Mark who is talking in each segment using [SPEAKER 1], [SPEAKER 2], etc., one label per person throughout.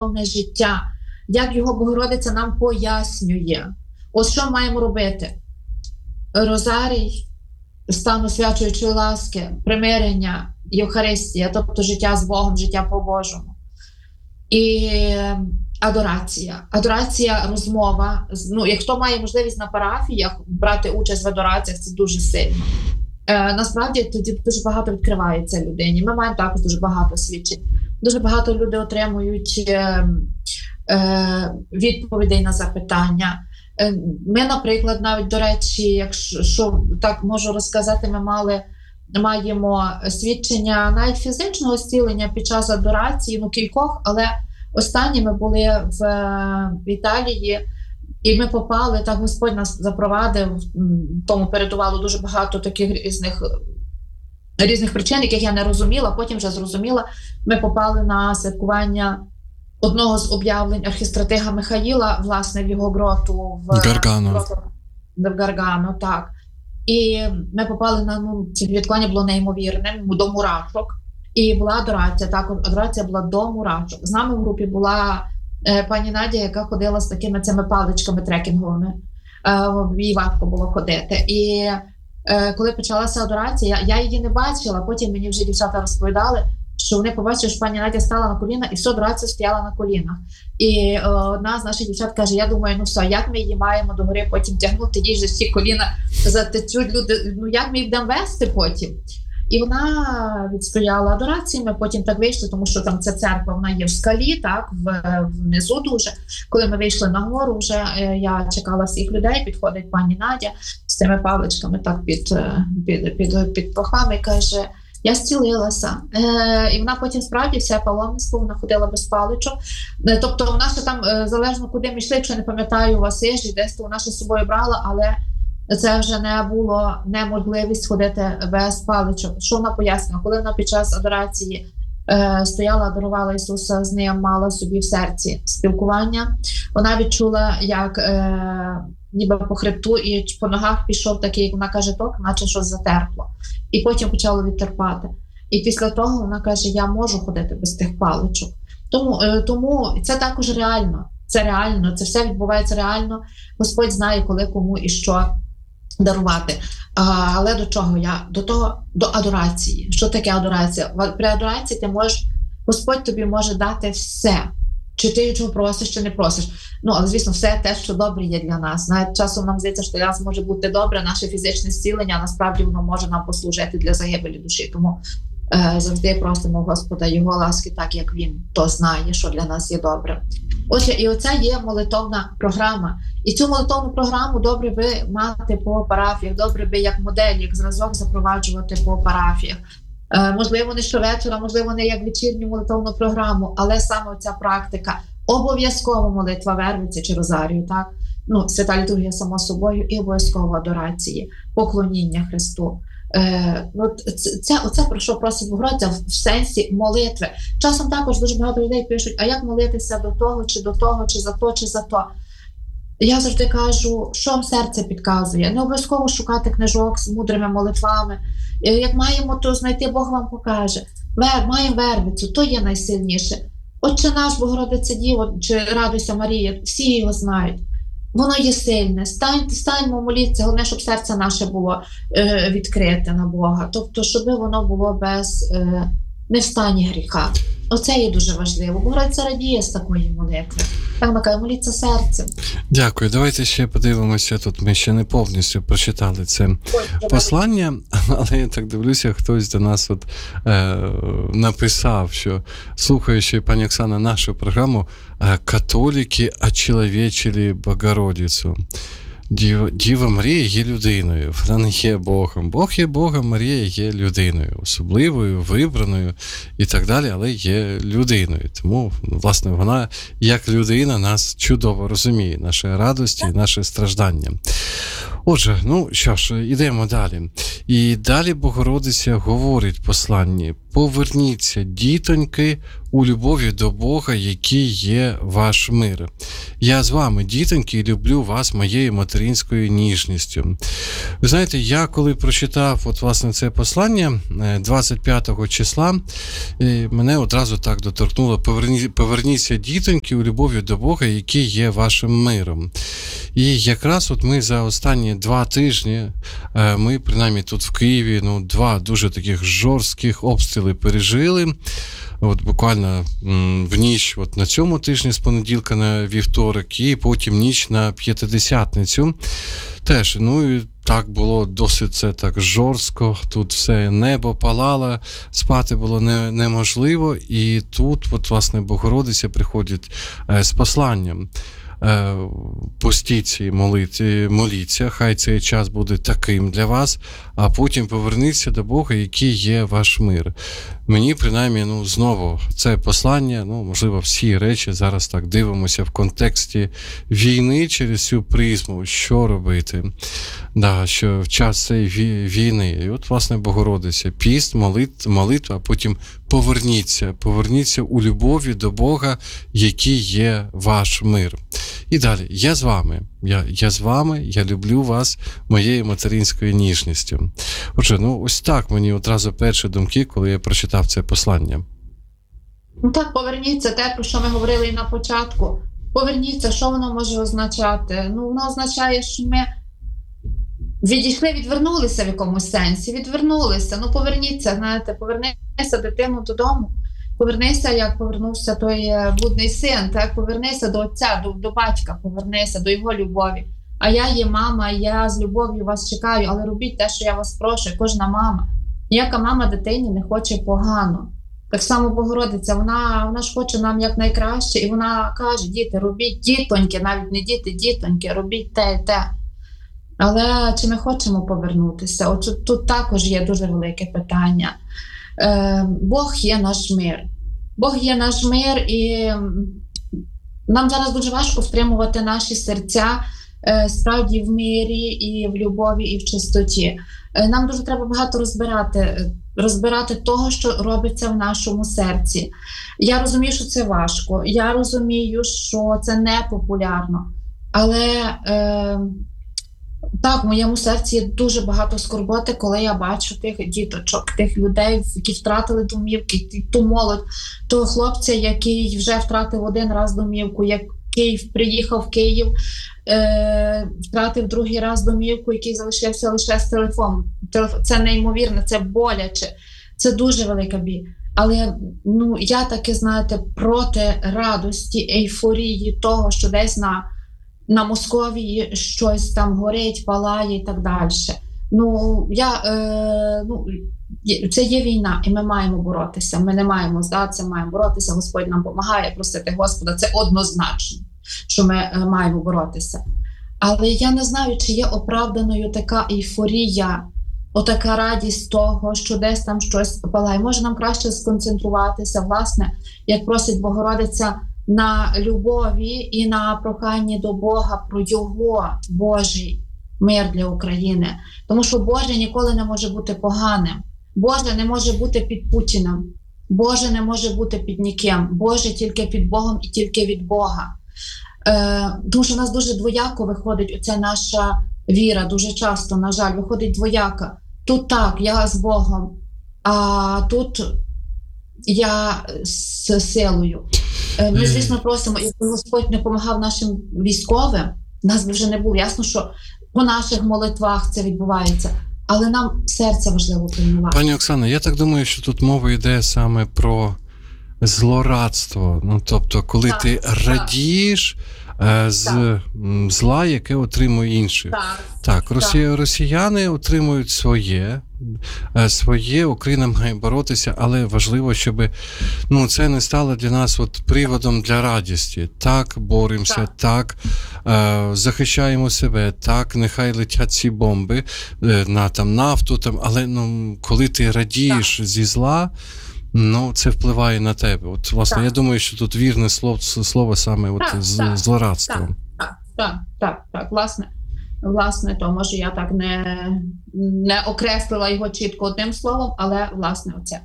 [SPEAKER 1] життя, як його Богородиця нам пояснює. Ось що маємо робити? Розарій, стан освячуючої ласки, примирення, Євхаристія, тобто життя з Богом, життя по-Божому. І адорація. Адорація, розмова. Ну, як хто має можливість на парафіях брати участь в адораціях, це дуже сильно. Насправді, тоді дуже багато відкривається людині. Ми маємо також дуже багато свідчень. Дуже багато людей отримують відповідей на запитання. Ми, наприклад, навіть, до речі, якщо так можу розказати, маємо свідчення навіть фізичного зцілення під час адорації, кількох, але останні ми були в Італії, і ми попали, так Господь нас запровадив, тому передувало дуже багато таких різних причин, яких я не розуміла, потім вже зрозуміла. Ми попали на святкування одного з об'явлень архістратига Михаїла, власне, в його гроту в Гаргано, так. І ми попали на, це святкування було неймовірним, до мурашок. І була адорація, також адорація була до мурашок. З нами в групі була пані Надя, яка ходила з такими цими паличками трекінговими. Їй важко було ходити. І коли почалася адорація, я її не бачила, потім мені вже дівчата розповідали, що вони побачили, що пані Надя стала на коліна, і всю адорацію стояла на колінах. І одна з наших дівчат каже, я думаю, ну все, як ми її маємо догори потім тягнути, їй же всі коліна затечуть, люди, ну як ми їх будемо вести потім? І вона відстояла адорацію, ми потім так вийшли, тому що там ця церква, вона є в скалі, так, внизу дуже. Коли ми вийшли на гору, вже я чекала всіх людей, підходить пані Надя з цими паличками так під пахвами і каже, я зцілилася. І вона потім справді все паломництво, вона ходила без паличок. Тобто вона ще там, залежно куди ми йшли, якщо не пам'ятаю, у Асижі, десь то вона ще з собою брала, але це вже не було неможливість ходити без паличок. Що вона пояснила? Коли вона під час адорації стояла, адорувала Ісуса, з ним мала собі в серці спілкування, вона відчула, як ніби по хребту і по ногах пішов такий, як вона каже, ток, наче щось затерпло. І потім почало відтерпати. І після того вона каже, я можу ходити без тих паличок. Тому це також реально. Це реально, це все відбувається реально. Господь знає, коли, кому і що дарувати. Але до чого я? До адорації. Що таке адорація? При адорації ти можеш, Господь тобі може дати все. Чи ти чого просиш, чи не просиш. Ну, але, звісно, все те, що добре є для нас. Навіть часом нам здається, що для нас може бути добре наше фізичне зцілення, а насправді воно може нам послужити для загибелі душі. Тому завжди просимо Господа Його ласки, так як Він то знає, що для нас є добре. Отже, і оце є молитовна програма. І цю молитовну програму добре би мати по парафіях, добре би як модель, як зразок запроваджувати по парафіях. Можливо, не щовечора, можливо, не як вечірню молитовну програму, але саме ця практика. Обов'язково молитва Вервиці чи Розарію, так? Ну, свята літургія само собою і обов'язково адорації, поклоніння Христу. Оце про що просить Богородиця в сенсі молитви. Часом також дуже багато людей пишуть, а як молитися до того, чи до того, чи за то, чи за то. Я завжди кажу, що вам серце підказує. Не обов'язково шукати книжок з мудрими молитвами. Як маємо, то знайти, Бог вам покаже. Маємо Вервицю, то є найсильніше. Отче наш, Богородиця Діво, чи Радуйся Марія, всі його знають. Воно є сильне. Станьмо молитися, головне, щоб серце наше було відкрите на Бога. Тобто, щоб воно було не в стані гріха. Оце є дуже важливо. Богородиця радіє з такої молитви. Так вона каже, моліться серцем.
[SPEAKER 2] Дякую. Давайте ще подивимося. Тут ми ще не повністю прочитали це послання, але я так дивлюся, хтось до нас написав, що слухаючи, пані Оксана, нашу програму, католики очеловечили Богородицю. Діва Марія є людиною, вона не є Богом. Бог є Богом, Марія є людиною, особливою, вибраною і так далі, але є людиною. Тому, власне, вона як людина нас чудово розуміє, наші радості, наші страждання. Отже, ну що ж, ідемо далі. І далі Богородиця говорить в посланні: поверніться, дітоньки, у любові до Бога, який є ваш мир. Я з вами, дітоньки, і люблю вас моєю материнською ніжністю. Ви знаєте, я коли прочитав власне це послання 25 числа, мене одразу так доторкнуло: поверніться, дітоньки, у любові до Бога, який є вашим миром. І якраз ми за останні 2 тижні, ми, принаймні тут в Києві, 2 дуже таких жорстких обстріли пережили. Буквально в ніч на цьому тижні з понеділка на вівторок, і потім ніч на П'ятидесятницю. Теж, і так було досить це так жорстко, тут все небо палало, спати було неможливо, і тут, власне, Богородиця приходить з посланням. Постіться і моліться, хай цей час буде таким для вас, а потім поверніться до Бога, який є ваш мир. Мені, принаймні, знову це послання, можливо, всі речі зараз так дивимося в контексті війни через цю призму, що робити, що в час цієї війни. І власне, Богородиця, піст, молитва, а потім поверніться у любові до Бога, який є ваш мир. І далі, я з вами, я люблю вас моєю материнською ніжністю. Отже, ось так мені одразу перші думки, коли я прочитав це послання.
[SPEAKER 1] Так, поверніться, те, про що ми говорили і на початку. Поверніться, що воно може означати? Воно означає, що ми відвернулися в якомусь сенсі, поверніться, повернися дитину додому. Повернися, як повернувся той блудний син, так, повернися до отця, до батька, повернися до його любові. А я є мама, я з любов'ю вас чекаю, але робіть те, що я вас прошу, кожна мама. Ніяка мама дитині не хоче погано. Так само Богородиця, вона ж хоче нам як найкраще, і вона каже: діти, робіть, дітоньки, навіть не діти, дітоньки, робіть те і те. Але чи ми хочемо повернутися? От тут також є дуже велике питання. Бог є наш мир. Бог є наш мир, і нам зараз дуже важко втримувати наші серця справді в мирі, і в любові, і в чистоті. Нам дуже треба багато розбирати того, що робиться в нашому серці. Я розумію, що це важко, я розумію, що це непопулярно, але так, в моєму серці є дуже багато скорботи, коли я бачу тих діточок, тих людей, які втратили домівки, ту молодь, того хлопця, який вже втратив 1 раз домівку, який приїхав в Київ, втратив 2-й раз домівку, який залишився лише з телефоном. Це неймовірно, це боляче, це дуже велика біль. Але я таки, проти радості, ейфорії того, що десь на Московії щось там горить, палає і так далі. Це є війна, і ми маємо боротися. Ми не маємо здатися, маємо боротися. Господь нам допомагає, просити Господа. Це однозначно, що ми маємо боротися. Але я не знаю, чи є оправданою така ейфорія, отака радість того, що десь там щось палає. Може нам краще сконцентруватися, власне, як просить Богородиця, на любові і на проханні до Бога про Його Божий мир для України. Тому що Боже ніколи не може бути поганим. Боже не може бути під Путіним. Боже не може бути під ніким. Боже тільки під Богом і тільки від Бога. Тому що в нас дуже двояко виходить оця наша віра, дуже часто, на жаль, виходить двояка. Тут так, я з Богом, а тут я з силою. Ми, звісно, просимо, якби Господь не допомагав нашим військовим, нас би вже не було. Ясно, що по наших молитвах це відбувається, але нам серце важливо пильнувати.
[SPEAKER 2] Пані Оксано, я так думаю, що тут мова йде саме про злорадство. Тобто, коли ти радієш з зла, яке отримує інших. Так, росіяни отримують своє, Україна має боротися, але важливо, щоб це не стало для нас приводом для радості. Так, боремося, так, захищаємо себе, так, нехай летять ці бомби на нафту, але коли ти радієш зі зла, це впливає на тебе. Власне, я думаю, що тут вірне слово саме злорадство.
[SPEAKER 1] Так, власне. власне, то може я так не окреслила його чітко одним словом, але, власне, оце.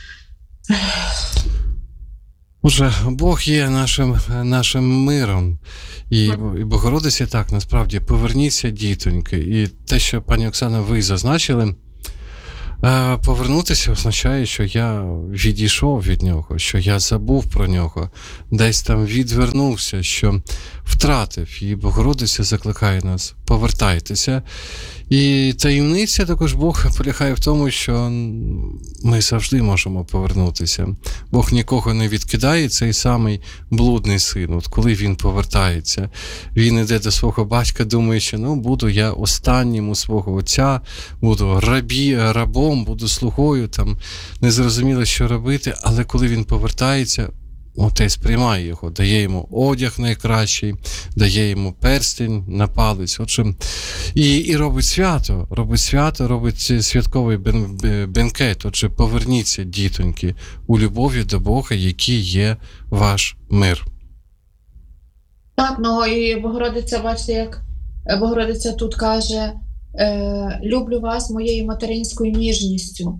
[SPEAKER 2] Отже, Бог є нашим миром. І Богородиця так, насправді, поверніться, дітоньки. І те, що, пані Оксана, ви зазначили, повернутися означає, що я відійшов від нього, що я забув про нього, десь там відвернувся, що втратив. І Богородиця закликає нас: повертайтеся. І таємниця також Бог полягає в тому, що ми завжди можемо повернутися. Бог нікого не відкидає, цей самий блудний син. От коли він повертається, він іде до свого батька, думає, що буду я останнім у свого отця, буду рабом, буду слугою, там не зрозуміло, що робити, але коли він повертається, отець приймає його, дає йому одяг найкращий, дає йому перстень на палець. Отже, і робить свято, робить святковий бенкет. Отже, поверніться, дітоньки, у любові до Бога, який є ваш мир.
[SPEAKER 1] Так, і Богородиця, бачите, як Богородиця тут каже: люблю вас моєю материнською ніжністю.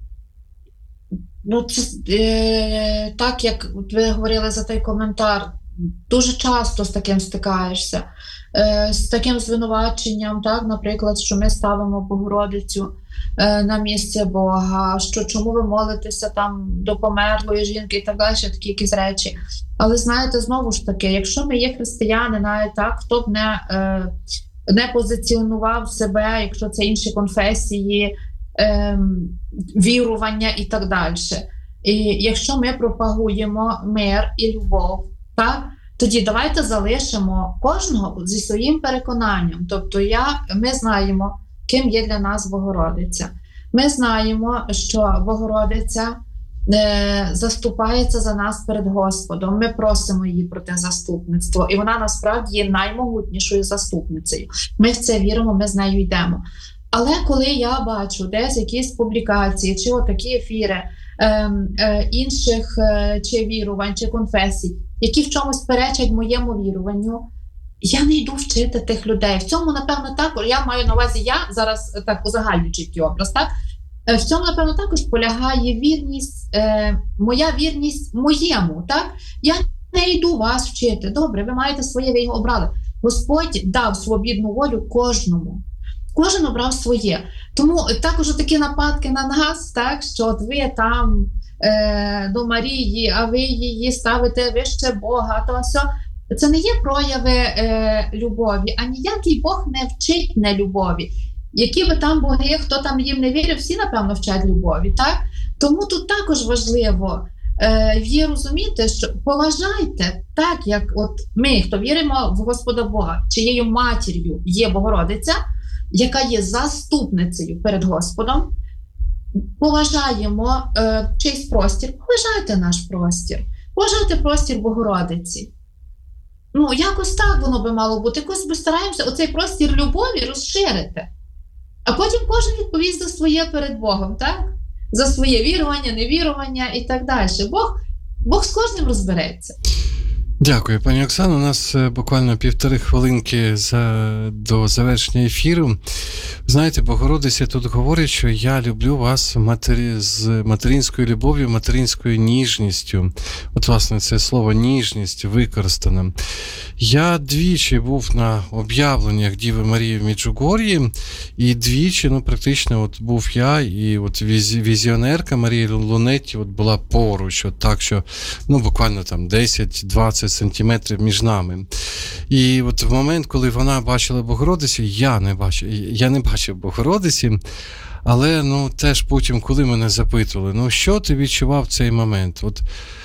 [SPEAKER 1] Це так, як ви говорили за той коментар, дуже часто з таким стикаєшся, з таким звинуваченням, так, наприклад, що ми ставимо Богородицю на місце Бога, що чому ви молитеся там до померлої жінки і так далі, такі якісь речі. Але знаєте, знову ж таки, якщо ми є християни, навіть так, хто б не позиціонував себе, якщо це інші конфесії, вірування і так далі. І якщо ми пропагуємо мир і любов, так, тоді давайте залишимо кожного зі своїм переконанням. Тобто ми знаємо, ким є для нас Богородиця. Ми знаємо, що Богородиця заступається за нас перед Господом. Ми просимо її про те заступництво. І вона насправді є наймогутнішою заступницею. Ми в це віримо, ми з нею йдемо. Але коли я бачу десь якісь публікації, чи отакі ефіри інших чи вірувань, чи конфесій, які в чомусь перечать моєму віруванню, я не йду вчити тих людей. В цьому, напевно, також, я маю на увазі, я зараз так узагальнюю чіткий образ, так? В цьому, напевно, також полягає вірність, моя вірність моєму, так? Я не йду вас вчити. Добре, ви маєте своє, ви його обрали. Господь дав свобідну волю кожному. Кожен обрав своє. Тому також такі нападки на нас, так, що от ви там до Марії, а ви її ставите вище Бога, то все. Це не є прояви любові, а ніякий Бог не вчить нелюбові. Які би там боги, хто там їм не вірив, всі, напевно, вчать любові. Так? Тому тут також важливо є розуміти, що поважайте так, як от ми, хто віримо в Господа Бога, чиєю матір'ю є Богородиця, яка є заступницею перед Господом, поважаємо чийсь простір, поважайте наш простір, поважайте простір Богородиці. Якось так воно би мало бути. Якось ми стараємося оцей простір любові розширити. А потім кожен відповість за своє перед Богом, так? За своє вірування, невірування і так далі. Бог з кожним розбереться.
[SPEAKER 2] Дякую, пані Оксано. У нас буквально 1,5 хвилинки до завершення ефіру. Знаєте, Богородиця тут говорить, що я люблю вас з материнською любов'ю, материнською ніжністю. От, власне, це слово «ніжність» використане. Я двічі був на об'явленнях Діви Марії в Меджугор'ї, і двічі, практично, от був я, і от візіонерка Марія Лунетті от була поруч, от так, що, буквально там 10-20 сантиметрів між нами. І от в момент, коли вона бачила Богородицю, я не бачив Богородиці, але теж потім, коли мене запитували, що ти відчував в цей момент? От,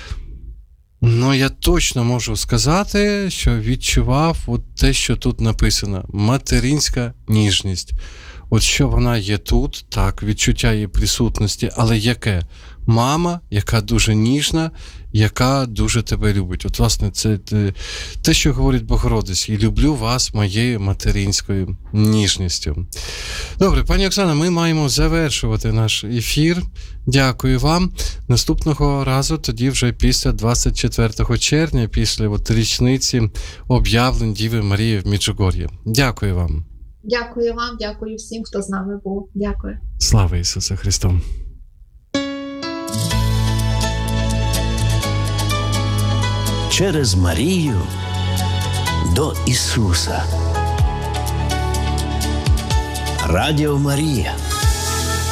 [SPEAKER 2] я точно можу сказати, що відчував от те, що тут написано: материнська ніжність. От що вона є тут, так, відчуття її присутності, але яке? Мама, яка дуже ніжна, яка дуже тебе любить. От, власне, це те, що говорить Богородиця. І люблю вас моєю материнською ніжністю. Добре, пані Оксана, ми маємо завершувати наш ефір. Дякую вам. Наступного разу, тоді вже після 24 червня, після річниці об'явлень Діви Марії в Меджугор'ї. Дякую вам.
[SPEAKER 1] Дякую вам, дякую всім, хто з нами був. Дякую.
[SPEAKER 2] Слава Ісусу Христу!
[SPEAKER 3] Через Марію до Ісуса. Радіо Марія.